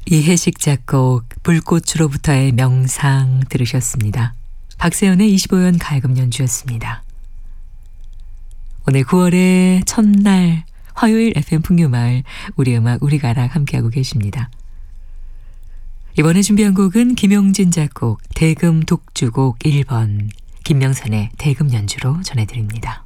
이해식 작곡 불꽃으로부터의 명상 들으셨습니다. 박세연의 25연 가야금 연주였습니다. 오늘 9월의 첫날 화요일 FM 풍류마을 우리 음악 우리 가락 함께하고 계십니다. 이번에 준비한 곡은 김용진 작곡 대금 독주곡 1번 김명선의 대금 연주로 전해드립니다.